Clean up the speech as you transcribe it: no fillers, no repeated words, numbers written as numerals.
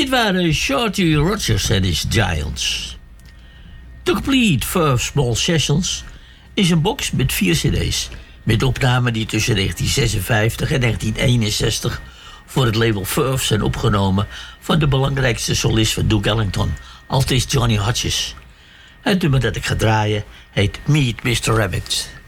Dit waren Shorty Rogers en his Giants. The Complete Verve Small Sessions is een box met 4 cd's. Met opnamen die tussen 1956 en 1961 voor het label Verve zijn opgenomen van de belangrijkste solist van Duke Ellington, althans Johnny Hodges. Het nummer dat ik ga draaien heet Meet Mr. Rabbit.